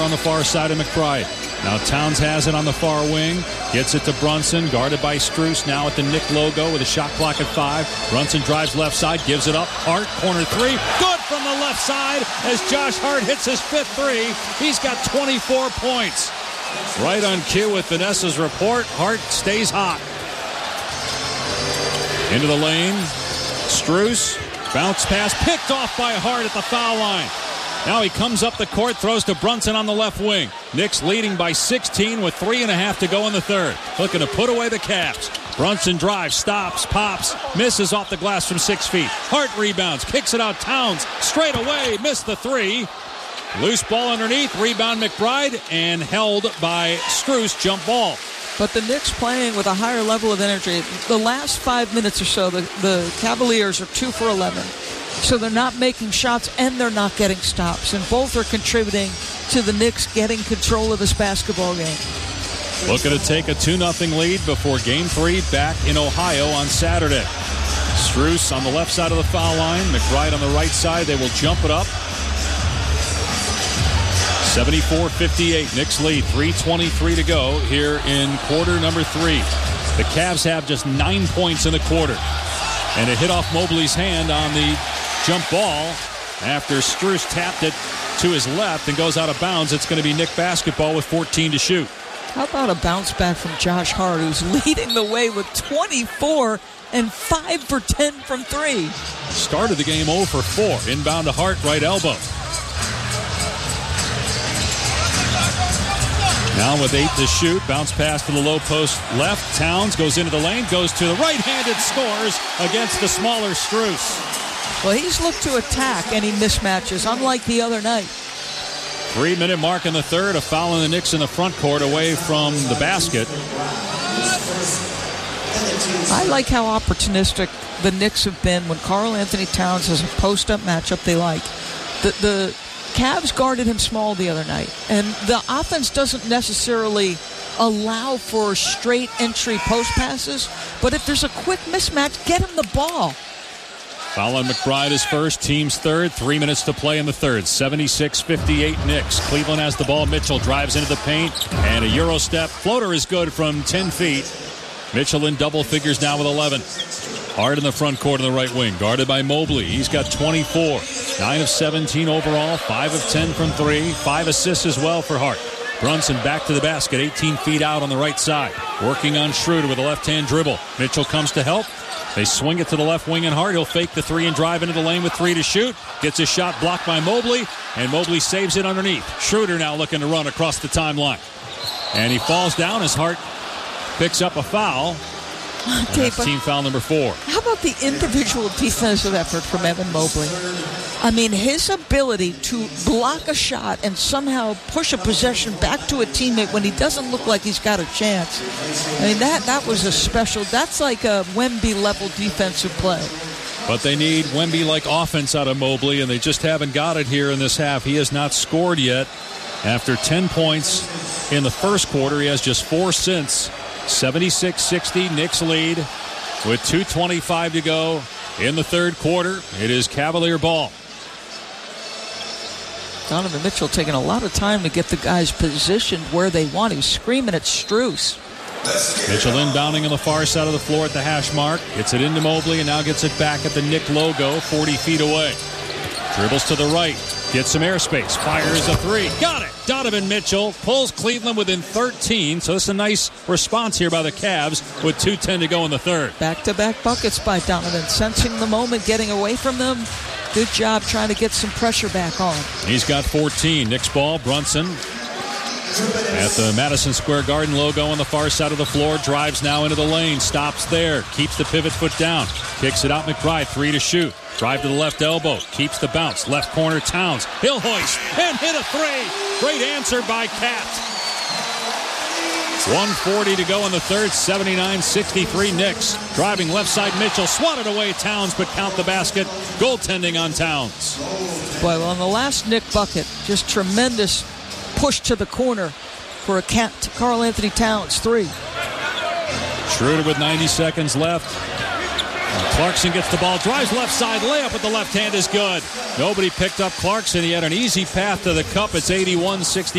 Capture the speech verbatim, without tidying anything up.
on the far side of McBride. Now Towns has it on the far wing. Gets it to Brunson, guarded by Strus. Now at the Nick logo with a shot clock at five. Brunson drives left side, gives it up. Hart, corner three. Good from the left side as Josh Hart hits his fifth three. He's got twenty-four points. Right on cue with Vanessa's report. Hart stays hot. Into the lane. Strus. Bounce pass picked off by Hart at the foul line. Now he comes up the court, throws to Brunson on the left wing. Knicks leading by sixteen with three and a half to go in the third. Looking to put away the Cavs. Brunson drives, stops, pops, misses off the glass from six feet. Hart rebounds, kicks it out. Towns straight away, missed the three. Loose ball underneath, rebound McBride, and held by Strus, jump ball. But the Knicks playing with a higher level of energy. The last five minutes or so, the, the Cavaliers are two for eleven. So they're not making shots and they're not getting stops. And both are contributing to the Knicks getting control of this basketball game. Looking to take a two nothing lead before Game three back in Ohio on Saturday. Strus on the left side of the foul line. McBride on the right side. They will jump it up. seventy-four fifty-eight. Knicks lead. three twenty-three to go here in quarter number three. The Cavs have just nine points in the quarter. And it hit off Mobley's hand on the jump ball after Strus tapped it to his left and goes out of bounds. It's going to be Knick basketball with fourteen to shoot. How about a bounce back from Josh Hart, who's leading the way with twenty-four and five for ten from three. Started the game zero for four. Inbound to Hart, right elbow. Now with eight to shoot, bounce pass to the low post left. Towns goes into the lane, goes to the right-handed, scores against the smaller Strus. Well, he's looked to attack any mismatches, unlike the other night. Three-minute mark in the third, a foul in the Knicks in the front court away from the basket. I like how opportunistic the Knicks have been when Karl Anthony Towns has a post-up matchup they like. The, the Cavs guarded him small the other night, and the offense doesn't necessarily allow for straight entry post passes, but if there's a quick mismatch, get him the ball. Foul on McBride is first, team's third. Three minutes to play in the third. seventy-six fifty-eight Knicks. Cleveland has the ball. Mitchell drives into the paint, and a Euro step. Floater is good from ten feet. Mitchell in double figures now with eleven. Hart in the front court in the right wing, guarded by Mobley. He's got twenty-four. nine of seventeen overall, five of ten from three. Five assists as well for Hart. Brunson back to the basket, eighteen feet out on the right side. Working on Schroeder with a left-hand dribble. Mitchell comes to help. They swing it to the left wing and Hart. He'll fake the three and drive into the lane with three to shoot. Gets a shot blocked by Mobley, and Mobley saves it underneath. Schroeder now looking to run across the timeline. And he falls down as Hart picks up a foul. Dave, that's team foul number four. How about the individual defensive effort from Evan Mobley? I mean, his ability to block a shot and somehow push a possession back to a teammate when he doesn't look like he's got a chance. I mean, that, that was a special, that's like a Wemby-level defensive play. But they need Wemby-like offense out of Mobley, and they just haven't got it here in this half. He has not scored yet. After ten points in the first quarter, he has just four since. seventy-six sixty, Knicks lead with two twenty-five to go in the third quarter. It is Cavalier ball. Donovan Mitchell taking a lot of time to get the guys positioned where they want. He was screaming at Strus. Mitchell inbounding on the far side of the floor at the hash mark. Gets it into Mobley and now gets it back at the Knick logo, forty feet away. Dribbles to the right. Gets some airspace. Fires a three. Got it. Donovan Mitchell pulls Cleveland within thirteen. So this is a nice response here by the Cavs with two ten to go in the third. Back-to-back buckets by Donovan. Sensing the moment, getting away from them. Good job trying to get some pressure back on. He's got fourteen. Knicks ball. Brunson at the Madison Square Garden logo on the far side of the floor. Drives now into the lane. Stops there. Keeps the pivot foot down. Kicks it out McBride. Three to shoot. Drive to the left elbow. Keeps the bounce. Left corner Towns. He'll hoist and hit a three. Great answer by Cat. one forty to go in the third. seventy-nine sixty-three Knicks. Driving left side Mitchell. Swatted away Towns, but count the basket. Goaltending on Towns. Boy, well, on the last Knick bucket, just tremendous push to the corner for a Cat Karl Anthony Towns three. Schroeder with ninety seconds left. Clarkson gets the ball, drives left side, layup with the left hand is good. Nobody picked up Clarkson. He had an easy path to the cup. It's eighty-one sixty.